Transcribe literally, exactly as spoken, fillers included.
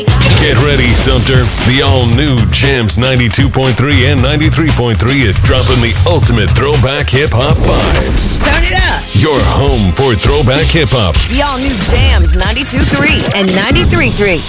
Get ready, Sumter. The all-new Jams ninety-two point three and ninety-three point three is dropping the ultimate throwback hip-hop vibes. Turn it up. Your home for throwback hip-hop. The all-new Jams ninety-two point three and ninety-three point three.